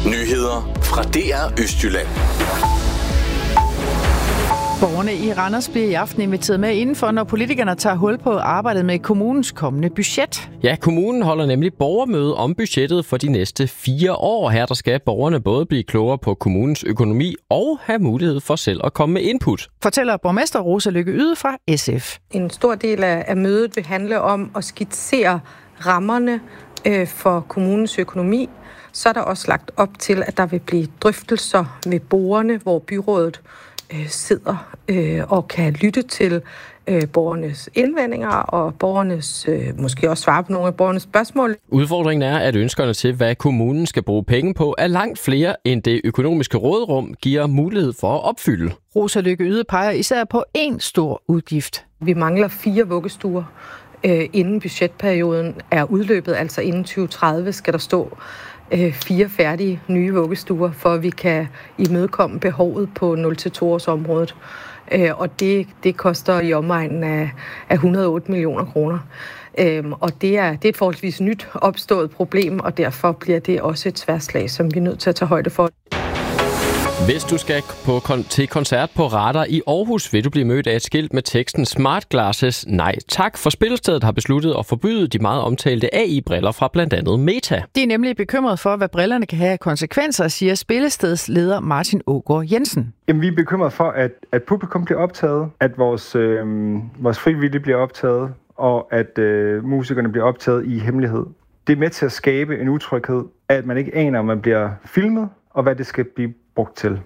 Nyheder fra DR Østjylland. Ja, kommunen holder nemlig borgermøde om budgettet for de næste 4 år. Her der skal borgerne både blive klogere på kommunens økonomi og have mulighed for selv at komme med input. Fortæller borgmester Rosa Lykke Yde fra SF. En stor del af mødet vil handle om at skitsere rammerne for kommunens økonomi. Så er der også lagt op til, at der vil blive drøftelser med borgerne, hvor byrådet sidder og kan lytte til borgernes indvendinger og borgernes måske også svare på nogle af borgernes spørgsmål. Udfordringen er, at ønskerne til, hvad kommunen skal bruge penge på, er langt flere, end det økonomiske råderum giver mulighed for at opfylde. Rosa Lykke Yde peger især på én stor udgift. Vi mangler 4 vuggestuer. Inden budgetperioden er udløbet, altså inden 2030, skal der stå 4 færdige nye vuggestuer, for at vi kan imødekomme behovet på 0-2 års området. Og det koster i omegnen af 108 millioner kroner. Og det er et forholdsvis nyt opstået problem, og derfor bliver det også et tværslag, som vi er nødt til at tage højde for. Hvis du skal til koncert på Radar i Aarhus, vil du blive mødt af et skilt med teksten Smart Glasses nej tak, for spillestedet har besluttet at forbyde de meget omtalte AI-briller fra blandt andet Meta. De er nemlig bekymret for, hvad brillerne kan have af konsekvenser, siger spillestedets leder Martin Aagaard Jensen. Jamen, vi er bekymret for, at publikum bliver optaget, at vores frivillige bliver optaget, og at musikerne bliver optaget i hemmelighed. Det er med til at skabe en utryghed, at man ikke aner, om man bliver filmet, og hvad det skal blive brugt til.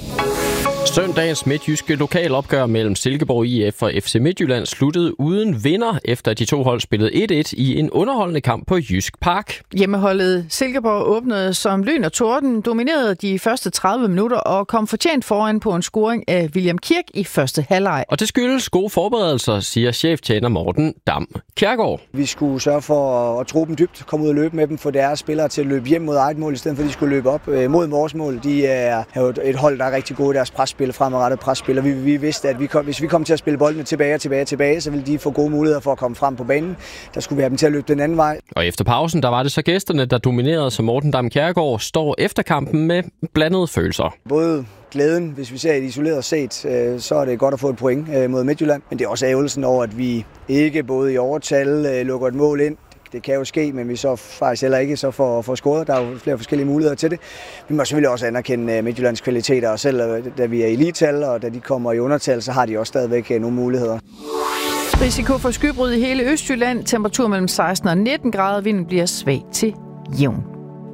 Søndagens midtjyske lokalopgør mellem Silkeborg IF og FC Midtjylland sluttede uden vinder, efter de to hold spillede 1-1 i en underholdende kamp på Jysk Park. Hjemmeholdet Silkeborg åbnede som lyn og torden, dominerede de første 30 minutter og kom fortjent foran på en scoring af William Kirk i første halvleg. Og det skyldes gode forberedelser, siger cheftræner Morten Dam Kjærgaard. Vi skulle sørge for at tro dem dybt, komme ud og løbe med dem, få deres spillere til at løbe hjem mod eget mål, i stedet for at de skulle løbe op mod vores mål. De er jo et hold, der er rigtig gode i deres presspil, fremadrettet presspil, og vi vidste, at hvis vi kom til at spille boldene tilbage, så ville de få gode muligheder for at komme frem på banen. Der skulle vi have dem til at løbe den anden vej. Og efter pausen, der var det så gæsterne, der dominerede, som Morten Dam Kjærgaard står efter kampen med blandede følelser. Både glæden, hvis vi ser et isoleret set, så er det godt at få et point mod Midtjylland, men det er også ærgelsen over, at vi ikke både i overtal lukker et mål ind. Det kan jo ske, men vi så faktisk heller ikke så får scoret. Der er jo flere forskellige muligheder til det. Vi må selvfølgelig også anerkende Midtjyllands kvaliteter, og selv da vi er i elitetal, og da de kommer i undertal, så har de også stadigvæk nogle muligheder. Risiko for skybrud i hele Østjylland. Temperatur mellem 16 og 19 grader. Vinden bliver svag til jævn.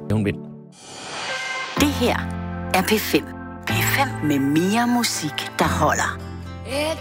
Det her er P5. P5 med mere musik, der holder.